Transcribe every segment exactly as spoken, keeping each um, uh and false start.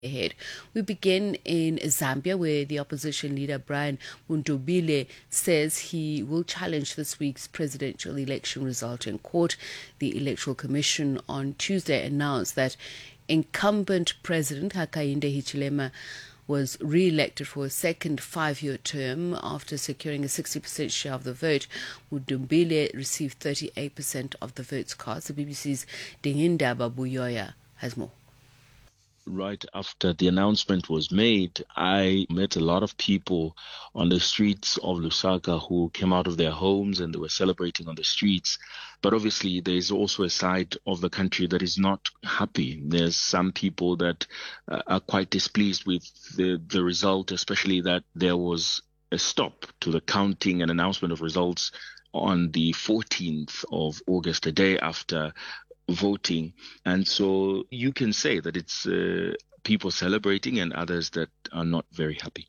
ahead. We begin in Zambia, where the opposition leader Brian Mundubile says he will challenge this week's presidential election result in court. The Electoral Commission on Tuesday announced that incumbent President Hakainde Hichilema was re-elected for a second five-year term after securing a sixty percent share of the vote. Mundubile received thirty-eight percent of the votes cast. The B B C's Dingindaba Buyoya has more. Right after the announcement was made, I met a lot of people on the streets of Lusaka who came out of their homes and they were celebrating on the streets. But obviously, there's also a side of the country that is not happy. There's some people that uh, are quite displeased with the, the result, especially that there was a stop to the counting and announcement of results on the fourteenth of August, a day after voting. And so you can say that it's uh, people celebrating and others that are not very happy.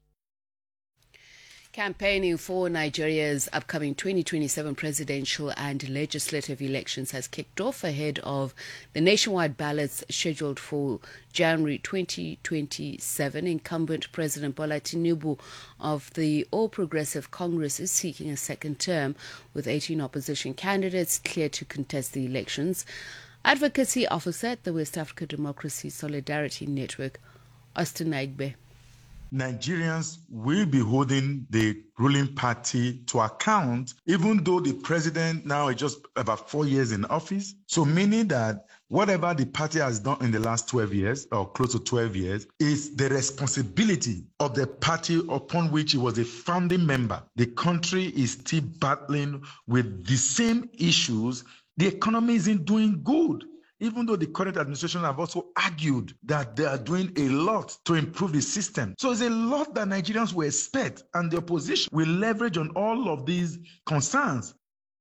Campaigning for Nigeria's upcoming twenty twenty-seven presidential and legislative elections has kicked off ahead of the nationwide ballots scheduled for January twenty twenty-seven. Incumbent President Bola Tinubu of the All Progressive Congress is seeking a second term, with eighteen opposition candidates clear to contest the elections. Advocacy Officer at the West Africa Democracy Solidarity Network, Austin Naigbe. Nigerians will be holding the ruling party to account, even though the president now is just about four years in office. So meaning that whatever the party has done in the last twelve years, or close to twelve years, is the responsibility of the party upon which he was a founding member. The country is still battling with the same issues. The economy isn't doing good, even though the current administration have also argued that they are doing a lot to improve the system. So it's a lot that Nigerians will expect, and the opposition will leverage on all of these concerns.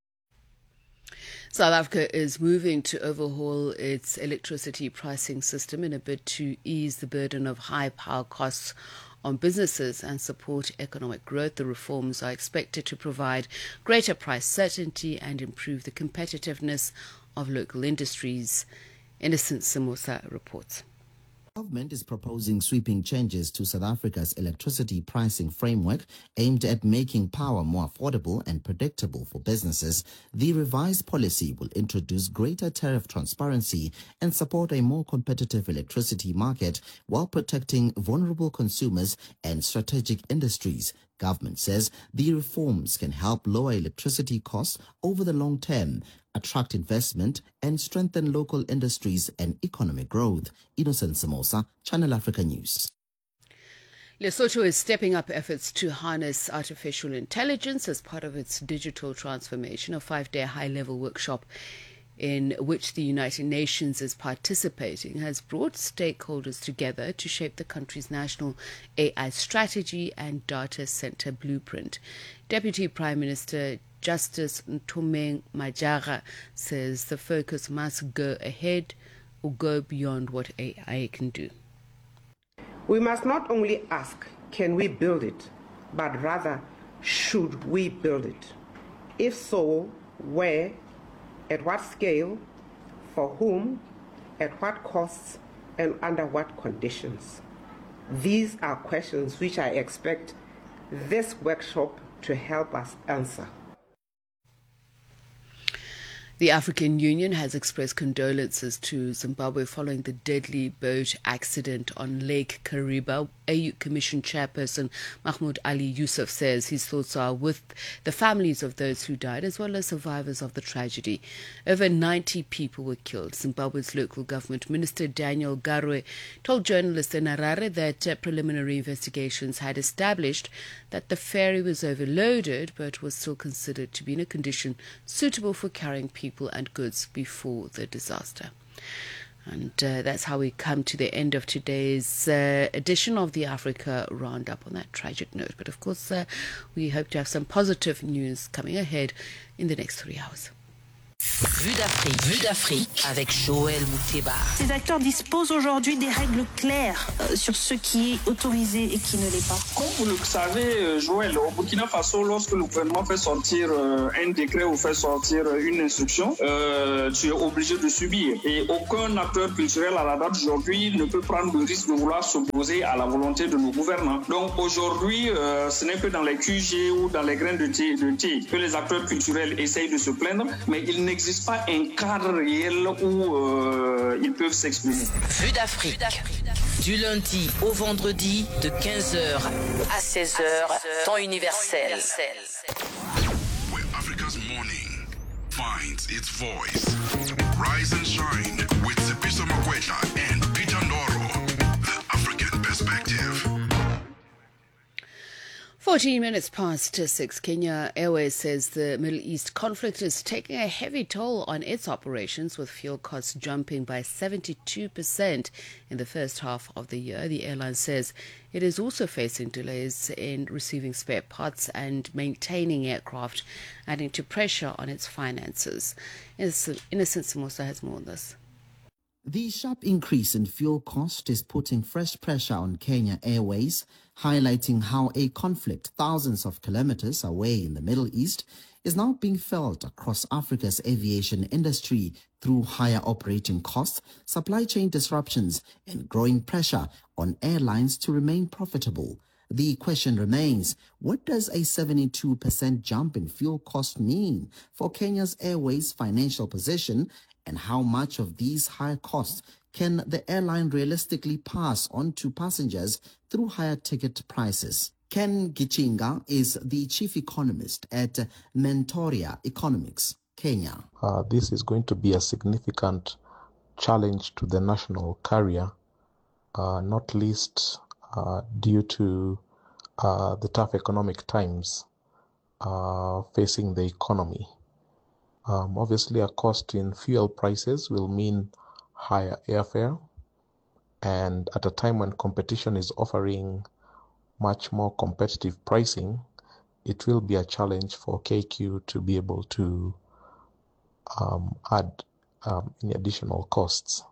South Africa is moving to overhaul its electricity pricing system in a bid to ease the burden of high power costs on businesses and support economic growth. The reforms are expected to provide greater price certainty and improve the competitiveness of local industries. Innocent Samosa reports. The government is proposing sweeping changes to South Africa's electricity pricing framework aimed at making power more affordable and predictable for businesses. The revised policy will introduce greater tariff transparency and support a more competitive electricity market while protecting vulnerable consumers and strategic industries. Government says the reforms can help lower electricity costs over the long term, attract investment, and strengthen local industries and economic growth. Innocent Samosa, Channel Africa News. Lesotho is stepping up efforts to harness artificial intelligence as part of its digital transformation. A five-day high-level workshop in which the United Nations is participating has brought stakeholders together to shape the country's national A I strategy and data center blueprint. Deputy Prime Minister Justice Ntomeng Majara says the focus must go ahead or go beyond what A I can do. We must not only ask, can we build it, but rather, should we build it? If so, where, at what scale, for whom, at what costs, and under what conditions? These are questions which I expect this workshop to help us answer. The African Union has expressed condolences to Zimbabwe following the deadly boat accident on Lake Kariba. A U Commission Chairperson Mahmoud Ali Yusuf says his thoughts are with the families of those who died as well as survivors of the tragedy. Over ninety people were killed. Zimbabwe's local government minister Daniel Garwe told journalists in Harare that uh, preliminary investigations had established that the ferry was overloaded but was still considered to be in a condition suitable for carrying people and goods before the disaster. And uh, that's how we come to the end of today's uh, edition of the Africa Roundup on that tragic note. But of course, uh, we hope to have some positive news coming ahead in the next three hours. Vue d'Afrique, Vue d'Afrique avec Joël Mouteba. Ces acteurs disposent aujourd'hui des règles claires euh, sur ce qui est autorisé et qui ne l'est pas. Comme vous le savez, Joël, au Burkina Faso, lorsque le gouvernement fait sortir euh, un décret ou fait sortir une instruction, euh, tu es obligé de subir. Et aucun acteur culturel à la date d'aujourd'hui ne peut prendre le risque de vouloir s'opposer à la volonté de nos gouvernants. Donc aujourd'hui, euh, ce n'est que dans les Q G ou dans les graines de thé, de thé que les acteurs culturels essayent de se plaindre, mais il n'existe pas un cadre réel où euh, ils peuvent s'exprimer. Vue d'Afrique, du lundi au vendredi de quinze heures à seize heures, temps universel. Where Africa's morning finds its voice. Rise and shine with Sipiso Makwetla and Peter Ndoro. The African Perspective. fourteen minutes past six, Kenya Airways says the Middle East conflict is taking a heavy toll on its operations, with fuel costs jumping by seventy-two percent in the first half of the year. The airline says it is also facing delays in receiving spare parts and maintaining aircraft, adding to pressure on its finances. Innocent Samosa has more on this. The sharp increase in fuel cost is putting fresh pressure on Kenya Airways, highlighting how a conflict thousands of kilometers away in the Middle East is now being felt across Africa's aviation industry through higher operating costs, supply chain disruptions, and growing pressure on airlines to remain profitable. The question remains, what does a seventy-two percent jump in fuel cost mean for Kenya's Airways' financial position, and how much of these higher costs can the airline realistically pass on to passengers through higher ticket prices? Ken Gichinga is the chief economist at Mentoria Economics, Kenya. Uh, this is going to be a significant challenge to the national carrier, uh, not least uh, due to uh, the tough economic times uh, facing the economy. Um, obviously, a cost in fuel prices will mean higher airfare, and at a time when competition is offering much more competitive pricing, it will be a challenge for K Q to be able to um, add um, any additional costs.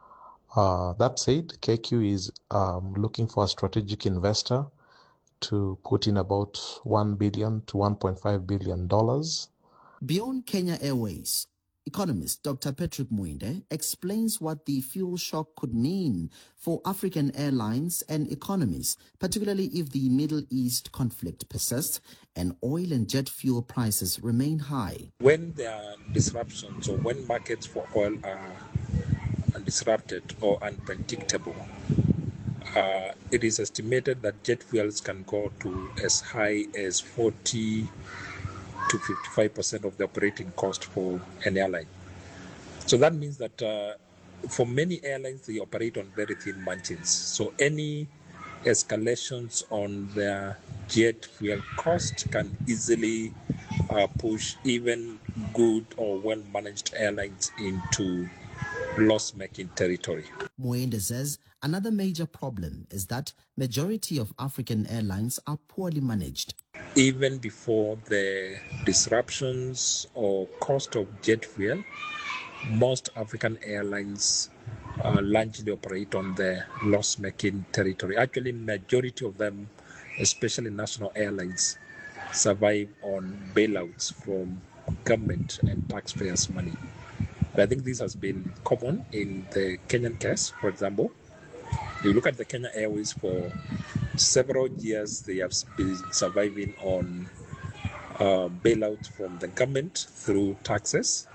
Uh, that said, K Q is um, looking for a strategic investor to put in about one billion to one point five billion dollars. Beyond Kenya Airways, economist Doctor Patrick Mwinde explains what the fuel shock could mean for African airlines and economies, particularly if the Middle East conflict persists and oil and jet fuel prices remain high. When there are disruptions or when markets for oil are disrupted or unpredictable, uh, it is estimated that jet fuels can go to as high as forty to fifty-five percent of the operating cost for an airline. So that means that uh, for many airlines, they operate on very thin margins. So any escalations on their jet fuel cost can easily uh, push even good or well-managed airlines into loss-making territory. Mwende says another major problem is that majority of African airlines are poorly managed. Even before the disruptions or cost of jet fuel, most African airlines uh, largely operate on the loss-making territory. Actually, majority of them, especially national airlines, survive on bailouts from government and taxpayers' money. But I think this has been common in the Kenyan case, for example. You look at the Kenya Airways for several years, they have been surviving on uh, bailouts from the government through taxes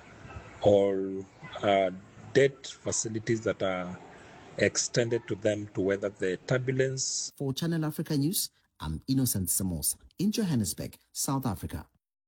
or uh, debt facilities that are extended to them to weather the turbulence. For Channel Africa News, I'm Innocent Samosa in Johannesburg, South Africa.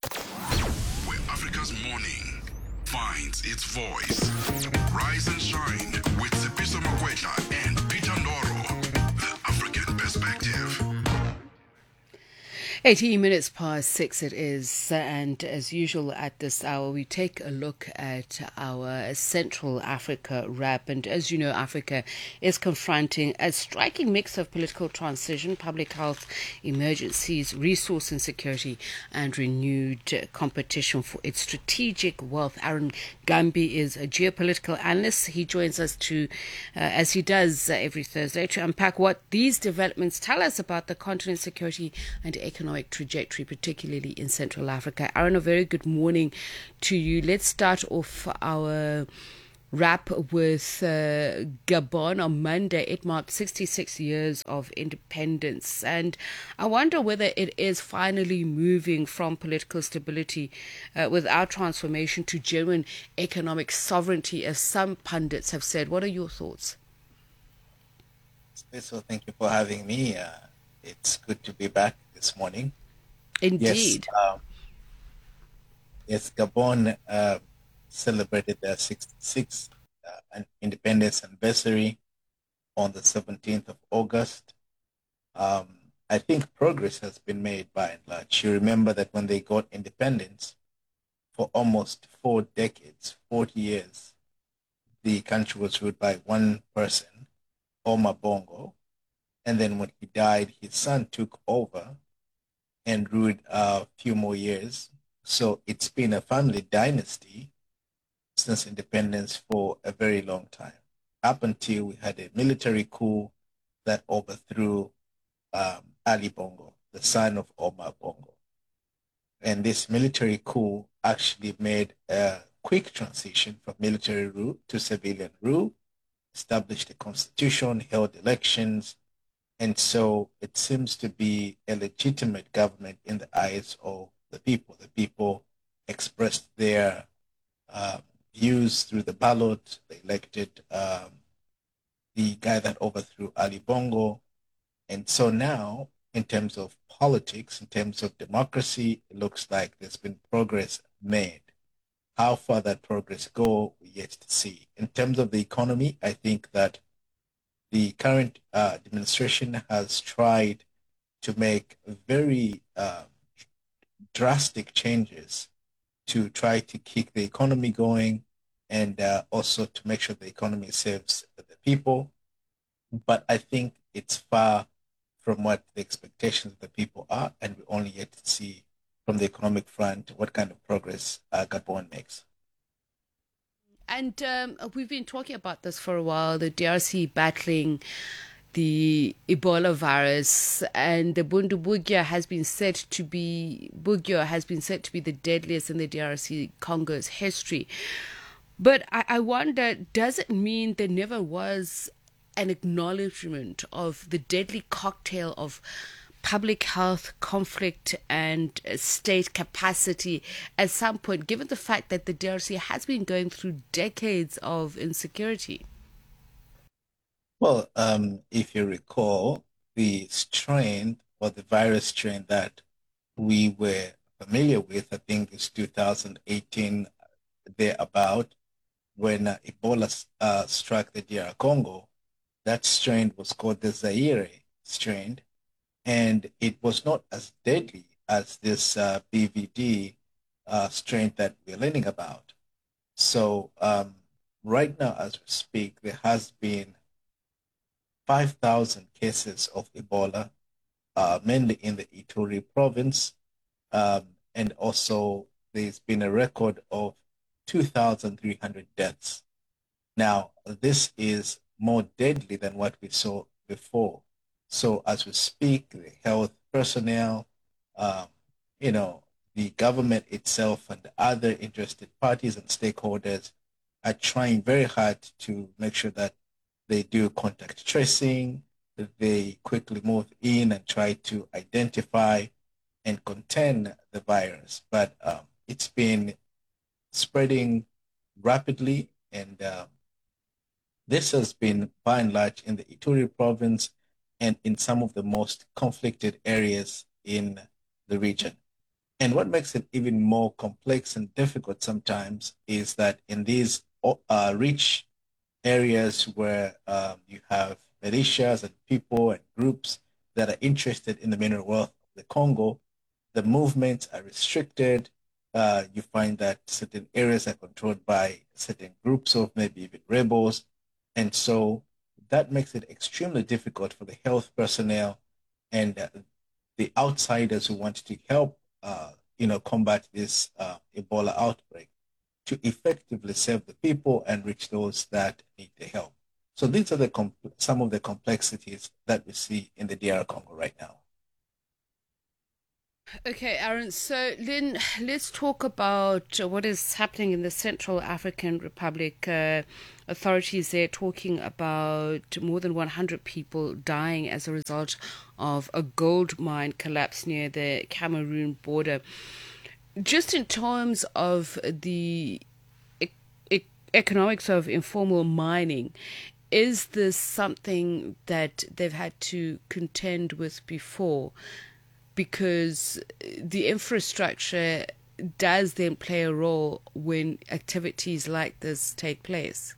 Where Africa's morning finds its voice. Rise and shine with Sipiso Makwetla and Peter Ndoro. The African Perspective. eighteen minutes past six it is, and as usual at this hour we take a look at our Central Africa wrap. And as you know, Africa is confronting a striking mix of political transition, public health emergencies, resource insecurity, and renewed competition for its strategic wealth. Aaron Gambi is a geopolitical analyst. He joins us to, uh, as he does uh, every Thursday, to unpack what these developments tell us about the continent's security and economic trajectory, particularly in Central Africa. Aaron, a very good morning to you. Let's start off our wrap with uh, Gabon. On Monday, it marked sixty-six years of independence, and I wonder whether it is finally moving from political stability uh, without transformation to genuine economic sovereignty, as some pundits have said. What are your thoughts? So thank you for having me. Uh, it's good to be back this morning. Indeed. Yes, um, yes Gabon uh, celebrated their sixty-sixth uh, independence anniversary on the seventeenth of August. Um, I think progress has been made by and large. You remember that when they got independence, for almost four decades, forty years, the country was ruled by one person, Omar Bongo. And then when he died, his son took over and ruled a few more years. So it's been a family dynasty since independence for a very long time, up until we had a military coup that overthrew um, Ali Bongo, the son of Omar Bongo. And this military coup actually made a quick transition from military rule to civilian rule, established a constitution, held elections, and so it seems to be a legitimate government in the eyes of the people. The people expressed their uh, views through the ballot. They elected um, the guy that overthrew Ali Bongo. And so now, in terms of politics, in terms of democracy, it looks like there's been progress made. How far that progress go, we're yet to see. In terms of the economy, I think that the current uh, administration has tried to make very uh, drastic changes to try to keep the economy going and uh, also to make sure the economy serves the people. But I think it's far from what the expectations of the people are, and we only yet to see from the economic front what kind of progress uh, Gabon makes. And um, we've been talking about this for a while, the D R C battling the Ebola virus, and the Bundibugyo has been said to be Bugyo has been said to be the deadliest in the D R C Congo's history. But I, I wonder, does it mean there never was an acknowledgement of the deadly cocktail of public health, conflict, and state capacity at some point, given the fact that the D R C has been going through decades of insecurity? Well, um, if you recall, the strain or the virus strain that we were familiar with, I think it's two thousand eighteen, thereabout, when uh, Ebola uh, struck the D R Congo, that strain was called the Zaire strain. And it was not as deadly as this uh, B V D uh, strain that we're learning about. So um, right now, as we speak, there has been five thousand cases of Ebola, uh, mainly in the Ituri province. Um, and also there's been a record of two thousand three hundred deaths. Now, this is more deadly than what we saw before. So as we speak, the health personnel, um, you know, the government itself and other interested parties and stakeholders are trying very hard to make sure that they do contact tracing, that they quickly move in and try to identify and contain the virus. But um, it's been spreading rapidly, and um, this has been by and large in the Ituri province and in some of the most conflicted areas in the region. And what makes it even more complex and difficult sometimes is that in these uh, rich areas where um, you have militias and people and groups that are interested in the mineral wealth of the Congo, the movements are restricted. Uh, you find that certain areas are controlled by certain groups of maybe even rebels. And so that makes it extremely difficult for the health personnel and uh, the outsiders who want to help, uh, you know, combat this uh, Ebola outbreak to effectively serve the people and reach those that need the help. So these are the some of the complexities that we see in the D R Congo right now. Okay, Aaron, so then let's talk about what is happening in the Central African Republic. Uh, authorities there talking about more than one hundred people dying as a result of a gold mine collapse near the Cameroon border. Just in terms of the e- e- economics of informal mining, is this something that they've had to contend with before? Because the infrastructure does then play a role when activities like this take place.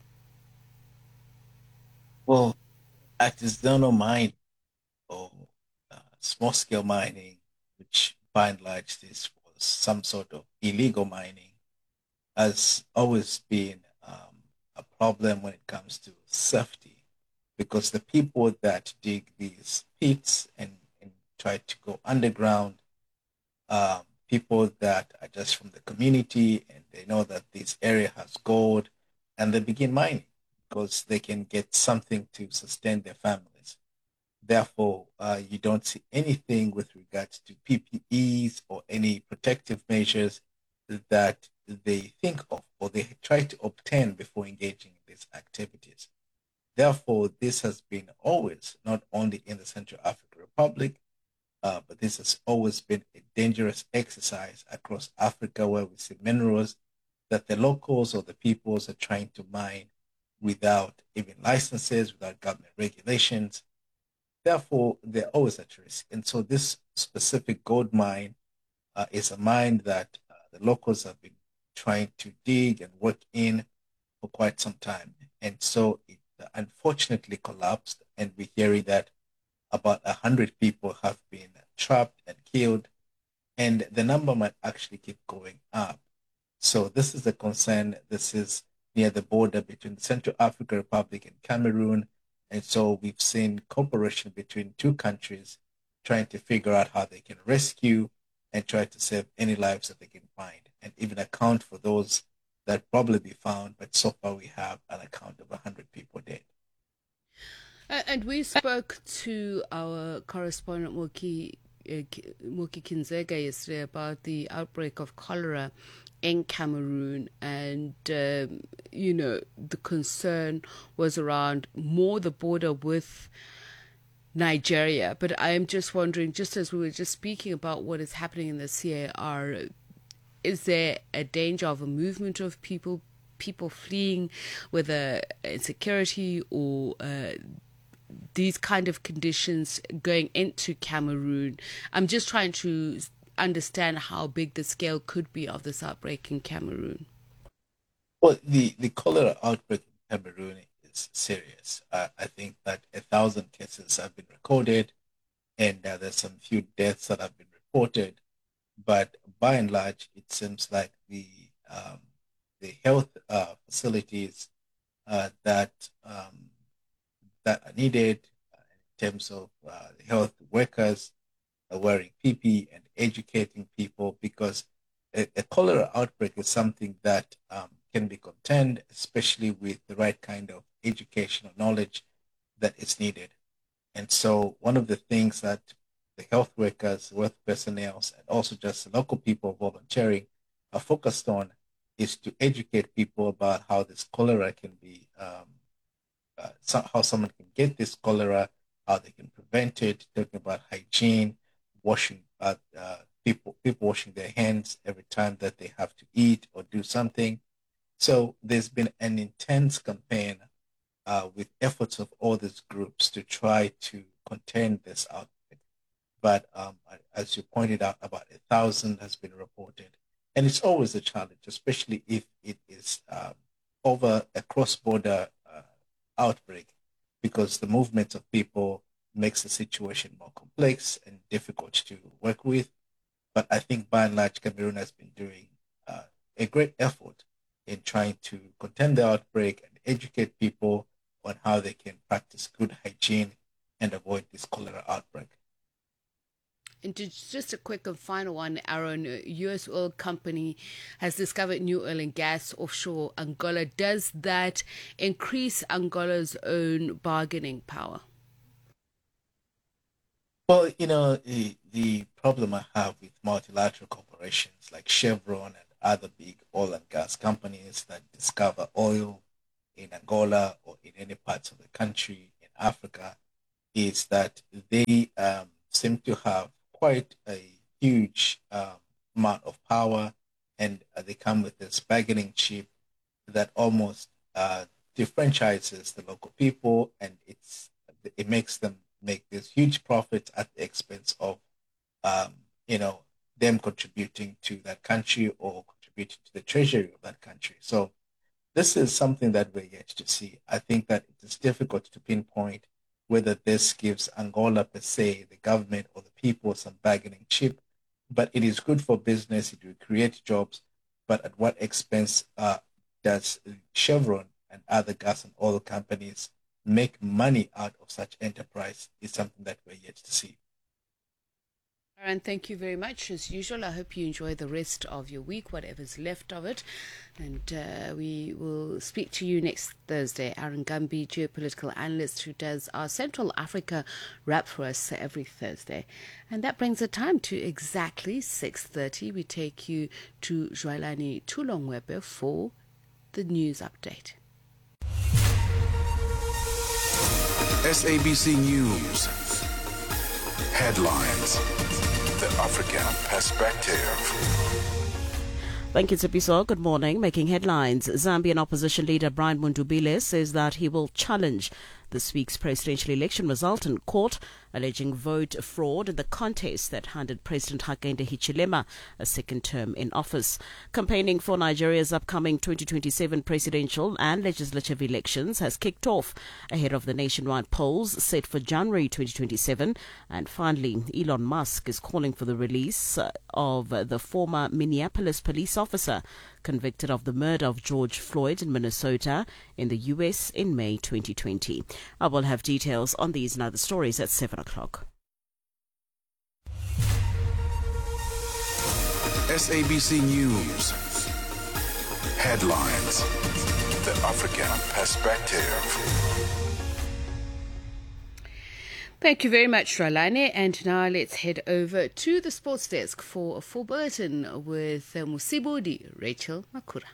Well, artisanal mining or uh, small-scale mining, which by and large this was some sort of illegal mining, has always been um, a problem when it comes to safety, because the people that dig these pits and try to go underground, um, people that are just from the community and they know that this area has gold and they begin mining because they can get something to sustain their families. Therefore, uh, you don't see anything with regards to P P Es or any protective measures that they think of or they try to obtain before engaging in these activities. Therefore, this has been always, not only in the Central African Republic, Uh, but this has always been a dangerous exercise across Africa where we see minerals that the locals or the peoples are trying to mine without even licenses, without government regulations. Therefore, they're always at risk. And so this specific gold mine uh, is a mine that uh, the locals have been trying to dig and work in for quite some time. And so it uh, unfortunately collapsed, and we're hearing that about one hundred people have been trapped and killed, and the number might actually keep going up. So this is a concern. This is near the border between the Central African Republic and Cameroon, and so we've seen cooperation between two countries trying to figure out how they can rescue and try to save any lives that they can find, and even account for those that probably be found, but so far we have an account of one hundred people dead. Uh, and we spoke to our correspondent, Moki, uh, Moki Kinzega, yesterday about the outbreak of cholera in Cameroon. And, um, you know, the concern was around more the border with Nigeria. But I'm just wondering, just as we were just speaking about what is happening in the C A R, is there a danger of a movement of people, people fleeing, whether insecurity or uh, these kind of conditions going into Cameroon? I'm just trying to understand how big the scale could be of this outbreak in Cameroon. Well, the, the cholera outbreak in Cameroon is serious. Uh, I think that a thousand cases have been recorded, and uh, there's some few deaths that have been reported. But by and large, it seems like the um, the health uh, facilities uh, that um, that are needed uh, in terms of uh, health workers uh, wearing P P E and educating people, because a, a cholera outbreak is something that um, can be contained, especially with the right kind of educational knowledge that is needed. And so one of the things that the health workers, health personnel, and also just local people volunteering are focused on is to educate people about how this cholera can be um, Uh, so how someone can get this cholera, how they can prevent it, talking about hygiene, washing, uh, uh, people people washing their hands every time that they have to eat or do something. So there's been an intense campaign uh, with efforts of all these groups to try to contain this outbreak. But um, as you pointed out, about a thousand has been reported. And it's always a challenge, especially if it is um, over a cross-border outbreak, because the movement of people makes the situation more complex and difficult to work with. But I think by and large, Cameroon has been doing uh, a great effort in trying to contain the outbreak and educate people on how they can practice good hygiene and avoid this cholera outbreak. And just a quick and final one, Aaron. U S oil company has discovered new oil and gas offshore Angola. Does that increase Angola's own bargaining power? Well, you know, the, the problem I have with multilateral corporations like Chevron and other big oil and gas companies that discover oil in Angola or in any parts of the country in Africa is that they um, seem to have quite a huge um, amount of power, and uh, they come with this bargaining chip that almost uh, differentiates the local people, and it's it makes them make this huge profit at the expense of, um, you know, them contributing to that country or contributing to the treasury of that country. So this is something that we're yet to see. I think that it is difficult to pinpoint whether this gives Angola per se, the government or the people, some bargaining chip, but it is good for business, it will create jobs, but at what expense uh, does Chevron and other gas and oil companies make money out of such enterprise is something that we're yet to see. Aaron, thank you very much. As usual, I hope you enjoy the rest of your week, whatever's left of it. And uh, we will speak to you next Thursday. Aaron Gumby, geopolitical analyst who does our Central Africa wrap for us every Thursday. And that brings the time to exactly six thirty. We take you to Joelani Tulongwebe for the news update. S A B C News. Headlines. The African Perspective. Thank you, Tsepiso. Good morning. Making headlines, Zambian opposition leader Brian Mundubile says that he will challenge this week's presidential election result in court, alleging vote fraud in the contest that handed President Hakainde Hichilema a second term in office. Campaigning for Nigeria's upcoming twenty twenty-seven presidential and legislative elections has kicked off ahead of the nationwide polls set for January twenty twenty-seven. And finally, Elon Musk is calling for the release of the former Minneapolis police officer convicted of the murder of George Floyd in Minnesota in the U S in May twenty twenty. I will have details on these and other stories at seven o'clock. S A B C News. Headlines. The African Perspective. Thank you very much, Ralane. And now let's head over to the sports desk for a full bulletin with uh, Musibodi Rachel Makura.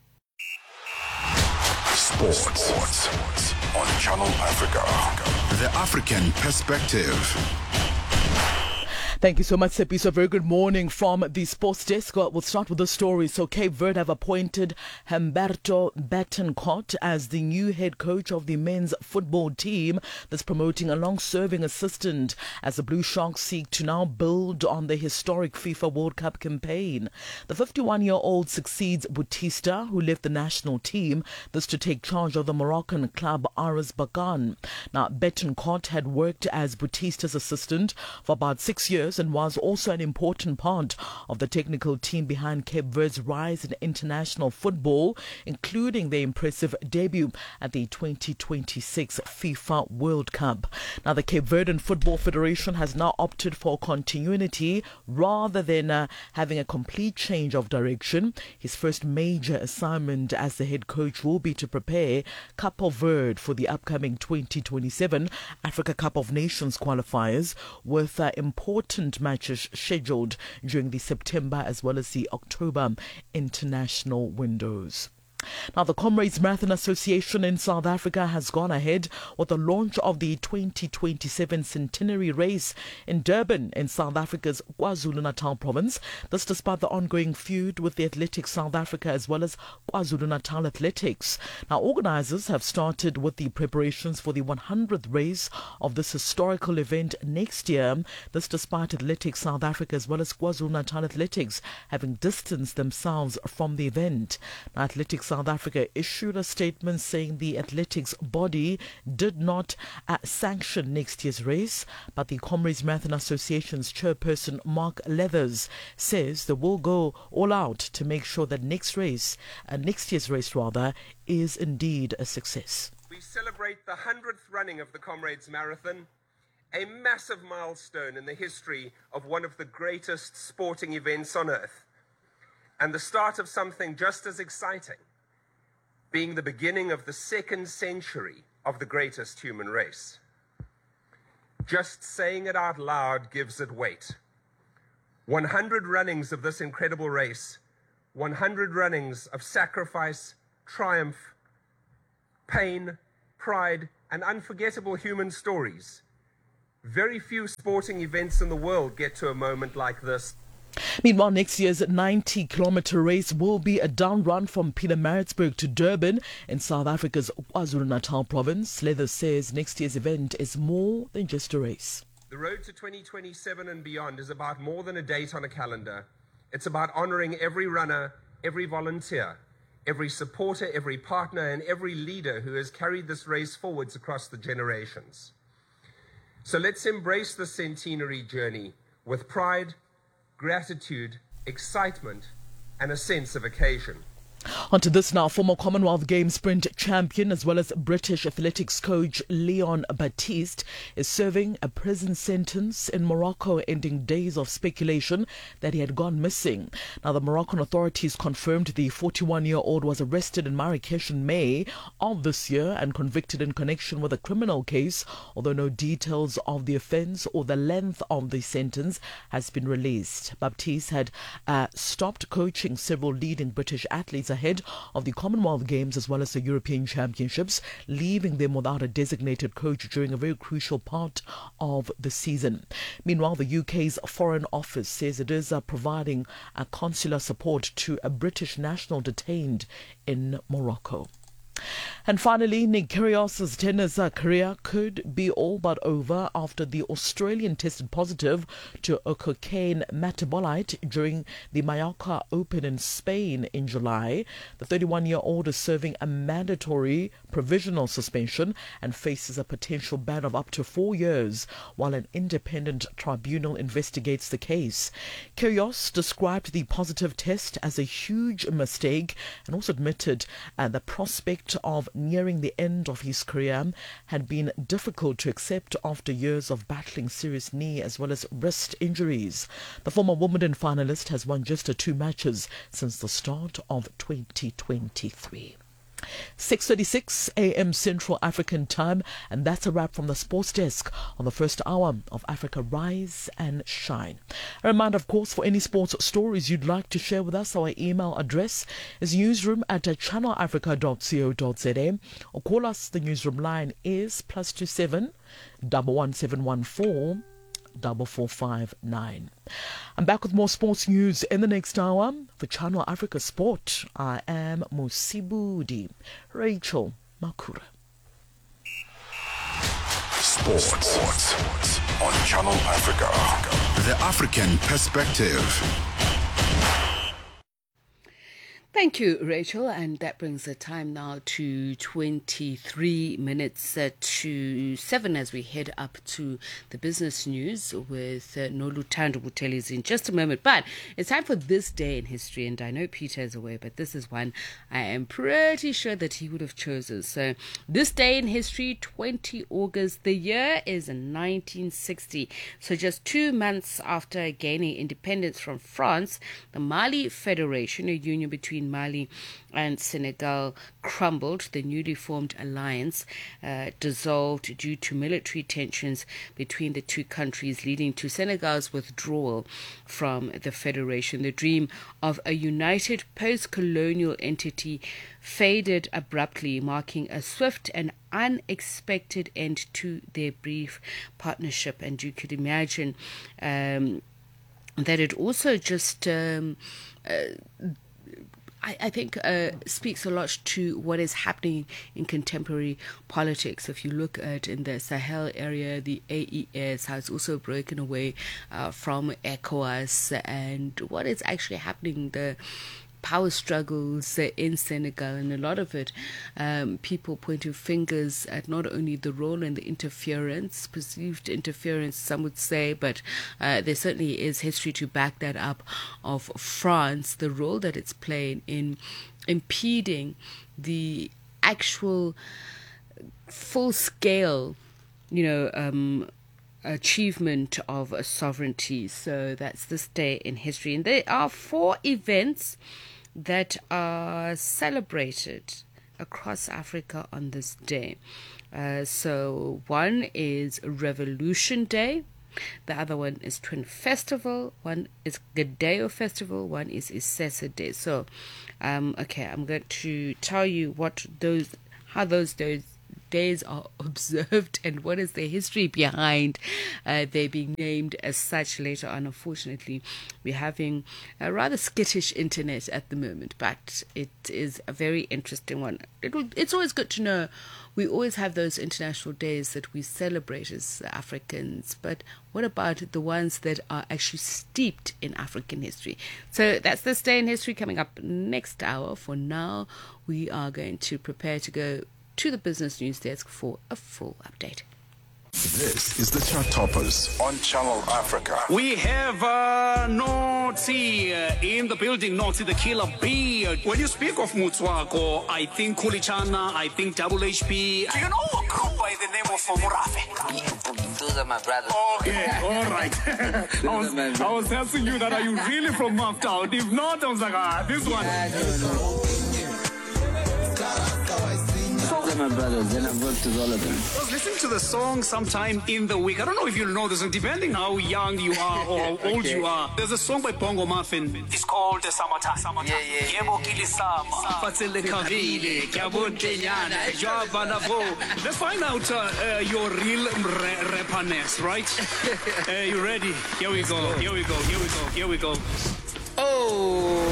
Sports. Sports on Channel Africa. The African Perspective. Thank you so much, Sepi. So very good morning from the sports desk. We'll start with the story. So Cape Verde have appointed Humberto Betancourt as the new head coach of the men's football team that's promoting a long-serving assistant as the Blue Sharks seek to now build on the historic FIFA World Cup campaign. The fifty-one-year-old succeeds Bautista, who left the national team, this to take charge of the Moroccan club Aris Bagan. Now, Betancourt had worked as Bautista's assistant for about six years and was also an important part of the technical team behind Cape Verde's rise in international football, including their impressive debut at the twenty twenty-six FIFA World Cup. Now, the Cape Verdean Football Federation has now opted for continuity rather than uh, having a complete change of direction. His first major assignment as the head coach will be to prepare Cape Verde for the upcoming twenty twenty-seven Africa Cup of Nations qualifiers, with uh, important matches scheduled during the September as well as the October international windows. Now, the Comrades Marathon Association in South Africa has gone ahead with the launch of the twenty twenty-seven centenary race in Durban in South Africa's KwaZulu-Natal province. This despite the ongoing feud with the Athletics South Africa as well as KwaZulu-Natal Athletics. Now, organisers have started with the preparations for the one hundredth race of this historical event next year. This despite Athletics South Africa as well as KwaZulu-Natal Athletics having distanced themselves from the event. Now, Athletics South South Africa issued a statement saying the athletics body did not uh, sanction next year's race, but the Comrades Marathon Association's chairperson Mark Leathers says they will go all out to make sure that next race, uh, next year's race rather, is indeed a success. We celebrate the hundredth running of the Comrades Marathon, a massive milestone in the history of one of the greatest sporting events on earth, and the start of something just as exciting, being the beginning of the second century of the greatest human race. Just saying it out loud gives it weight. one hundred runnings of this incredible race, one hundred runnings of sacrifice, triumph, pain, pride, and unforgettable human stories. Very few sporting events in the world get to a moment like this. Meanwhile, next year's ninety kilometre race will be a down run from Pietermaritzburg to Durban in South Africa's KwaZulu-Natal province. Leather says next year's event is more than just a race. The road to twenty twenty-seven and beyond is about more than a date on a calendar. It's about honouring every runner, every volunteer, every supporter, every partner, and every leader who has carried this race forwards across the generations. So let's embrace the centenary journey with pride, gratitude, excitement, and a sense of occasion. On to this now. Former Commonwealth Games sprint champion as well as British athletics coach Leon Baptiste is serving a prison sentence in Morocco, ending days of speculation that he had gone missing. Now, the Moroccan authorities confirmed the forty-one-year-old was arrested in Marrakesh in May of this year and convicted in connection with a criminal case, although no details of the offence or the length of the sentence has been released. Baptiste had uh, stopped coaching several leading British athletes ahead of the Commonwealth Games as well as the European Championships, leaving them without a designated coach during a very crucial part of the season. Meanwhile, the U K's Foreign Office says it is uh, providing uh, consular support to a British national detained in Morocco. And finally, Nick Kyrgios's tennis uh, career could be all but over after the Australian tested positive to a cocaine metabolite during the Mallorca Open in Spain in July. The thirty-one-year-old is serving a mandatory provisional suspension and faces a potential ban of up to four years while an independent tribunal investigates the case. Kyrgios described the positive test as a huge mistake and also admitted uh, the prospect of nearing the end of his career had been difficult to accept after years of battling serious knee as well as wrist injuries. The former Wimbledon finalist has won just two matches since the start of twenty twenty-three. six thirty-six a.m. Central African Time, and that's a wrap from the Sports Desk on the first hour of Africa Rise and Shine. A reminder, of course, for any sports stories you'd like to share with us, our email address is newsroom at channel africa dot co dot za, or call us. The newsroom line is plus two seven one one seven one four double four five nine. I'm back with more sports news in the next hour. For Channel Africa Sport, I am Musibudi Rachel Makura. Sports, Sports on Channel Africa. The African Perspective. Thank you, Rachel. And that brings the time now to twenty-three minutes uh, to seven as we head up to the business news with uh, Noluthando Buthelezi in just a moment. But it's time for this day in history. And I know Peter is away, but this is one I am pretty sure that he would have chosen. So this day in history, twentieth of August, the year is nineteen sixty. So just two months after gaining independence from France, the Mali Federation, a union between Mali and Senegal, crumbled. The newly formed alliance uh, dissolved due to military tensions between the two countries, leading to Senegal's withdrawal from the federation. The dream of a united post-colonial entity faded abruptly, marking a swift and unexpected end to their brief partnership. And you could imagine um, that it also just um, uh, I, I think uh, speaks a lot to what is happening in contemporary politics. If you look at in the Sahel area, the A E S has also broken away uh, from ECOWAS, and what is actually happening, the power struggles uh, in Senegal, and a lot of it, um, people pointing fingers at not only the role and the interference, perceived interference, some would say, but uh, there certainly is history to back that up, of France, the role that it's playing in impeding the actual full-scale, you know, um, achievement of a sovereignty. So that's this day in history. And there are four events that are celebrated across Africa on this day. Uh, so one is Revolution Day. The other one is Twin Festival. One is Gadeo Festival. One is Isesa Day. So, um, okay, I'm going to tell you what those, how those days days are observed and what is the history behind uh, they being named as such later on. Unfortunately, we're having a rather skittish internet at the moment, but it is a very interesting one. It will, it's always good to know. We always have those international days that we celebrate as Africans, but what about the ones that are actually steeped in African history? So that's this day in history coming up next hour. For now, we are going to prepare to go to the business news desk for a full update. This is the Chart Toppers on Channel Africa. We have uh, Notsi uh, in the building, Notsi the Killer B. When you speak of Mutswako, I think Kulichana, I think Double H P. Do you know a group by the name of Murafe? Those are my brothers. Okay, all right. I, was, I was asking you that, are you really from Maftown? If not, I was like, ah, this one. Those are my brothers, and I've worked with all of them. I was listening to the song sometime in the week. I don't know if you'll know this, and depending how young you are or how old okay. you are, there's a song by Bongo Muffin. It's called the Samata. Samata. Yeah, yeah. Yebo kilisama. Fatsele kavile. Kyabotenyana. Jabanavo. Let's find out uh, uh, your real re- rapperness, right? uh, you ready? Here we go. Here we go. Here we go. Here we go. Oh.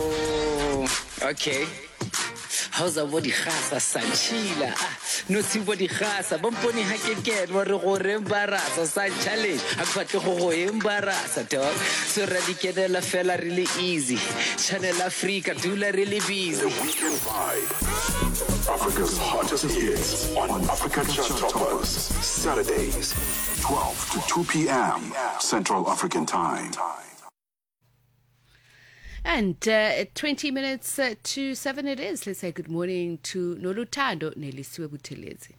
Okay. How's a body khasa sanchila no si body khasa bomponi ha ke ke wa re go re embarasa sa challenge ha batle go go embarasa dog so radikedela fela really easy Channel Africa dula really busy. Weekend Vibe, Africa's hottest hits on Africa Chart Toppers, Saturdays twelve to two p.m. Central African Time. And uh, twenty minutes uh, to seven it is. Let's say good morning to Nolutando Nelisiwe Buthelezi.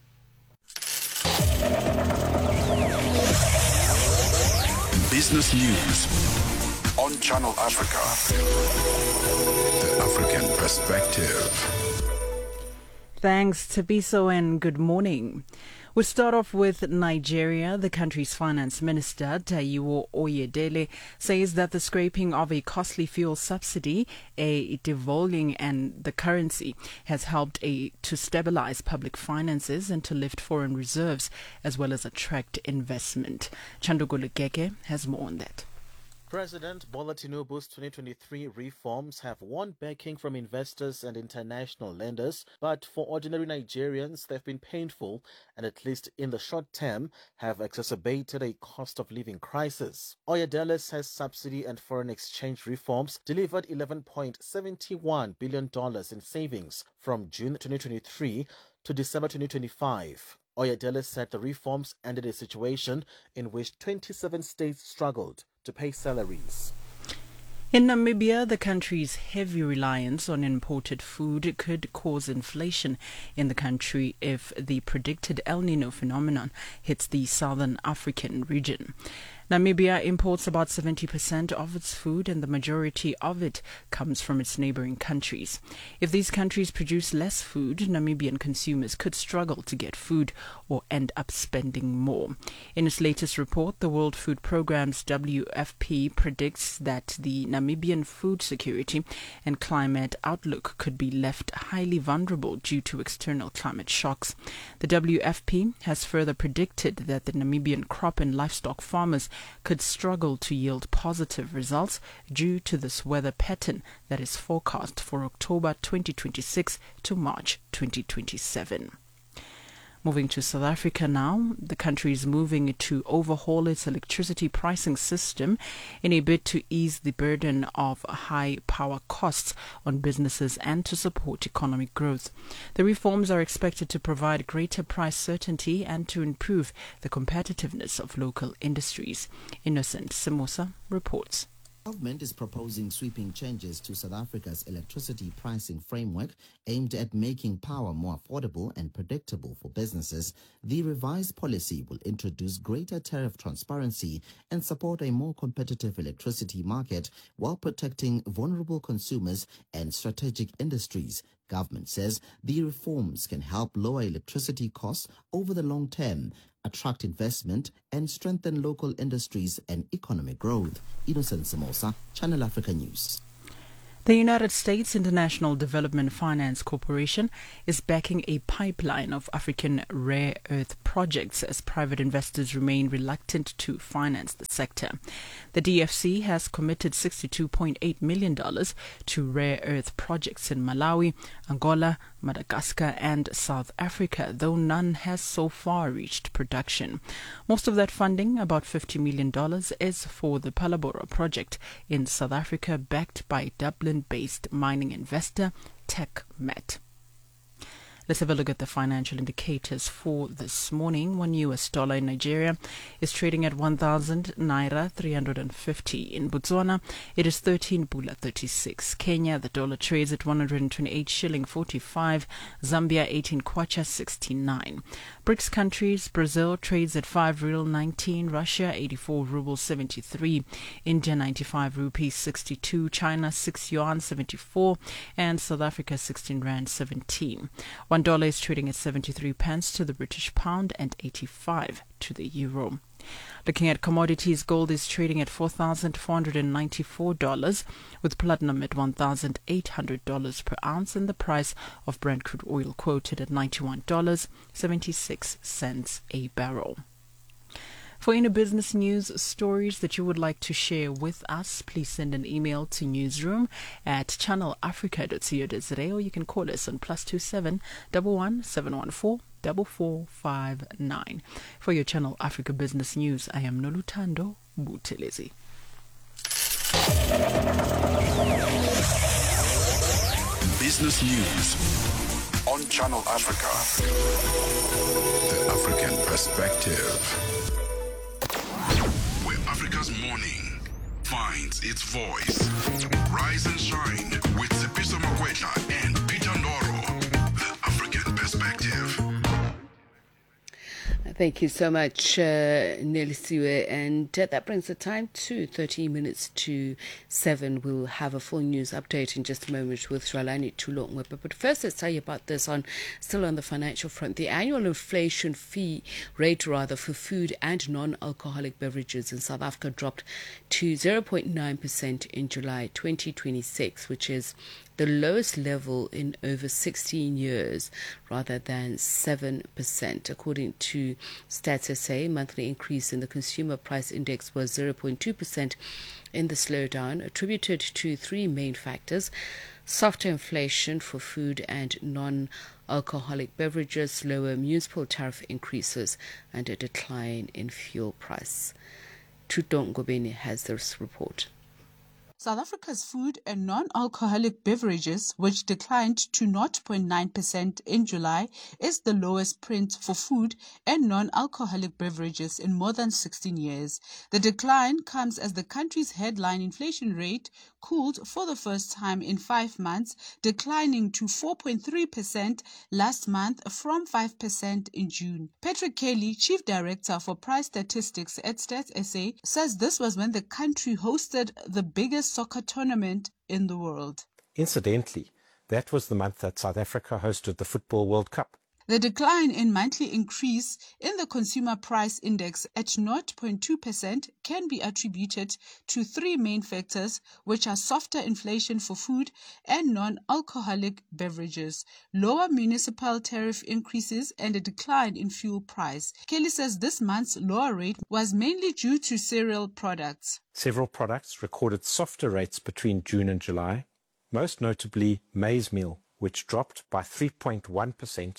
Business news on Channel Africa. The African perspective. Thanks, Tabiso, and good morning. We'll start off with Nigeria. The country's finance minister, Taiwo Oyedele, says that the scrapping of a costly fuel subsidy, a devaluing and the currency, has helped a, to stabilize public finances and to lift foreign reserves, as well as attract investment. Chandogolo Gege has more on that. President Bola Tinubu's twenty twenty-three reforms have won backing from investors and international lenders, but for ordinary Nigerians, they've been painful and, at least in the short term, have exacerbated a cost of living crisis. Oyedele says subsidy and foreign exchange reforms delivered eleven point seven one billion dollars in savings from June twenty twenty-three to December twenty twenty-five. Oyedele said the reforms ended a situation in which twenty-seven states struggled to pay salaries. In Namibia, the country's heavy reliance on imported food could cause inflation in the country if the predicted El Nino phenomenon hits the southern African region. Namibia imports about seventy percent of its food, and the majority of it comes from its neighboring countries. If these countries produce less food, Namibian consumers could struggle to get food or end up spending more. In its latest report, the World Food Programme's W F P predicts that the Namibian food security and climate outlook could be left highly vulnerable due to external climate shocks. The W F P has further predicted that the Namibian crop and livestock farmers could struggle to yield positive results due to this weather pattern that is forecast for October twenty twenty-six to March twenty twenty-seven. Moving to South Africa now, the country is moving to overhaul its electricity pricing system in a bid to ease the burden of high power costs on businesses and to support economic growth. The reforms are expected to provide greater price certainty and to improve the competitiveness of local industries. Innocent Simosa reports. The government is proposing sweeping changes to South Africa's electricity pricing framework aimed at making power more affordable and predictable for businesses. The revised policy will introduce greater tariff transparency and support a more competitive electricity market while protecting vulnerable consumers and strategic industries. Government says the reforms can help lower electricity costs over the long term, attract investment, and strengthen local industries and economic growth. Innocent Samosa, Channel Africa News. The United States International Development Finance Corporation is backing a pipeline of African rare earth projects as private investors remain reluctant to finance the sector. The D F C has committed sixty-two point eight million dollars to rare earth projects in Malawi, Angola, Madagascar and South Africa, though none has so far reached production. Most of that funding, about fifty million dollars, is for the Palabora project in South Africa, backed by Dublin-based mining investor TechMet. Let's have a look at the financial indicators for this morning. One U S dollar in Nigeria is trading at one thousand naira three hundred fifty. In Botswana, it is thirteen pula thirty-six. Kenya, the dollar trades at one hundred twenty-eight shilling forty-five. Zambia, eighteen kwacha sixty-nine. BRICS countries, Brazil trades at five real nineteen. Russia, eighty-four rubles seventy-three. India, ninety-five rupees sixty-two. China, six yuan seventy-four. And South Africa, sixteen rand seventeen. One dollar is trading at seventy-three pence to the British pound and eighty-five to the euro. Looking at commodities, gold is trading at four thousand four hundred ninety-four dollars, with platinum at one thousand eight hundred dollars per ounce, and the price of Brent crude oil quoted at ninety-one dollars and seventy-six cents a barrel. For any business news stories that you would like to share with us, please send an email to newsroom at channel africa dot co dot za, or you can call us on plus two seven one one seven one four four four five nine. For your Channel Africa business news, I am Nolutando Butelezi. Business news on Channel Africa. The African perspective. Where Africa's morning finds its voice. Rise and shine with Sepiso Makwetla and Peter Ndoro. The African perspective. Thank you so much, uh, Nelisiwe. And uh, that brings the time to thirty minutes to seven. We'll have a full news update in just a moment with Shalani Tulongwe. But first, let's tell you about this on still on the financial front. The annual inflation fee rate, rather, for food and non-alcoholic beverages in South Africa dropped to zero point nine percent in July twenty twenty-six, which is the lowest level in over sixteen years, rather than seven percent. According to Stats S A, monthly increase in the consumer price index was zero point two percent in the slowdown, attributed to three main factors: softer inflation for food and non-alcoholic beverages, lower municipal tariff increases, and a decline in fuel price. Tutong Gobeni has this report. South Africa's food and non-alcoholic beverages, which declined to zero point nine percent in July, is the lowest print for food and non-alcoholic beverages in more than sixteen years. The decline comes as the country's headline inflation rate cooled for the first time in five months, declining to four point three percent last month from five percent in June. Patrick Kelly, Chief Director for Price Statistics at Stats S A, says this was when the country hosted the biggest soccer tournament in the world. Incidentally, that was the month that South Africa hosted the Football World Cup. The decline in monthly increase in the consumer price index at zero point two percent can be attributed to three main factors, which are softer inflation for food and non-alcoholic beverages, lower municipal tariff increases, and a decline in fuel price. Kelly says this month's lower rate was mainly due to cereal products. Several products recorded softer rates between June and July, most notably maize meal, which dropped by three point one percent,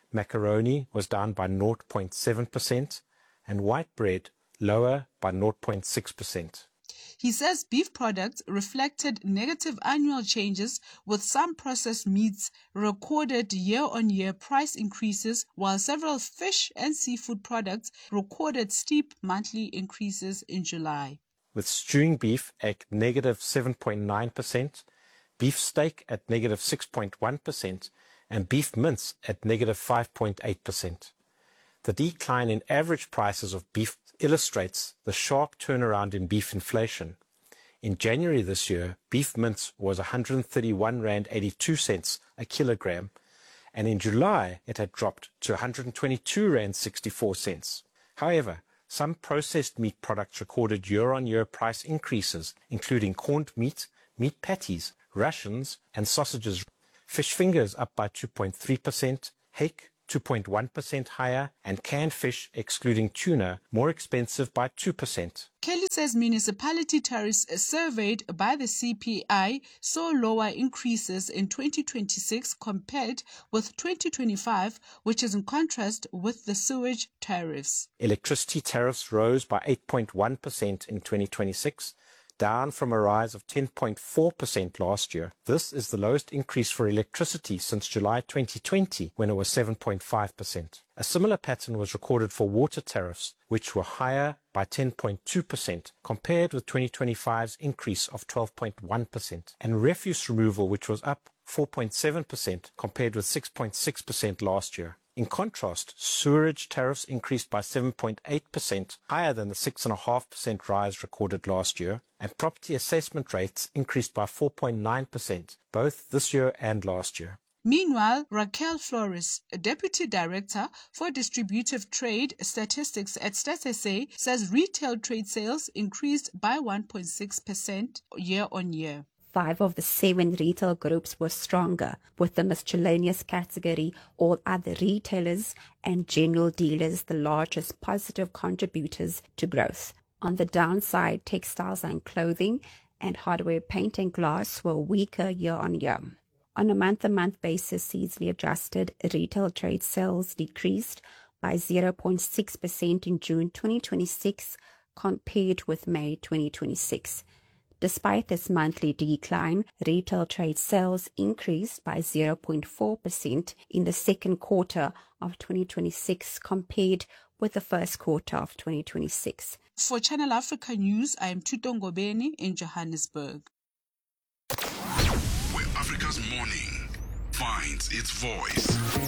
macaroni was down by zero point seven percent, and white bread lower by zero point six percent. He says beef products reflected negative annual changes, with some processed meats recorded year-on-year price increases, while several fish and seafood products recorded steep monthly increases in July. With stewing beef at negative seven point nine percent, beef steak at negative six point one percent, and beef mince at negative five point eight percent. The decline in average prices of beef illustrates the sharp turnaround in beef inflation. In January this year, beef mince was one hundred thirty-one rand eighty-two cents a kilogram, and in July it had dropped to one hundred twenty-two rand sixty-four cents. However, some processed meat products recorded year-on-year price increases, including corned meat, meat patties, rations, and sausages. Fish fingers up by two point three percent, hake two point one percent higher, and canned fish, excluding tuna, more expensive by two percent. Kelly says municipality tariffs surveyed by the C P I saw lower increases in twenty twenty-six compared with twenty twenty-five, which is in contrast with the sewage tariffs. Electricity tariffs rose by eight point one percent in twenty twenty-six, down from a rise of ten point four percent last year. This is the lowest increase for electricity since July twenty twenty, when it was seven point five percent. A similar pattern was recorded for water tariffs, which were higher by ten point two percent, compared with twenty twenty-five's increase of twelve point one percent, and refuse removal, which was up four point seven percent, compared with six point six percent last year. In contrast, sewerage tariffs increased by seven point eight percent, higher than the six point five percent rise recorded last year, and property assessment rates increased by four point nine percent, both this year and last year. Meanwhile, Raquel Flores, a Deputy Director for Distributive Trade Statistics at StatsSA, says retail trade sales increased by one point six percent year-on-year. Five of the seven retail groups were stronger, with the miscellaneous category, all other retailers, and general dealers the largest positive contributors to growth. On the downside, textiles and clothing and hardware, paint and glass were weaker year-on-year. On a month-to-month basis, seasonally adjusted, retail trade sales decreased by zero point six percent in June twenty twenty-six compared with May twenty twenty-six. Despite this monthly decline, retail trade sales increased by zero point four percent in the second quarter of twenty twenty-six compared with the first quarter of twenty twenty-six. For Channel Africa News, I am Tuto Ngobeni in Johannesburg. Where Africa's morning finds its voice.